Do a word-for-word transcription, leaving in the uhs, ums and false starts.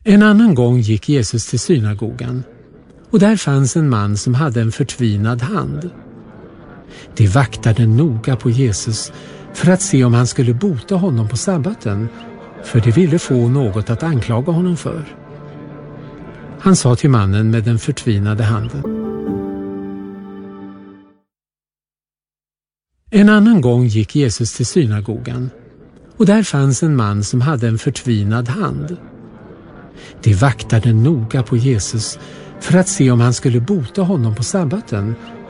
En annan gång gick Jesus till synagogan, och där fanns en man som hade en förtvinad hand. De vaktade noga på Jesus för att se om han skulle bota honom på sabbaten, för de ville få något att anklaga honom för. Han sa till mannen med den förtvinade handen: En annan gång gick Jesus till synagogan, och där fanns en man som hade en förtvinad hand. De vaktade noga på Jesus för att se om han skulle bota honom på sabbaten,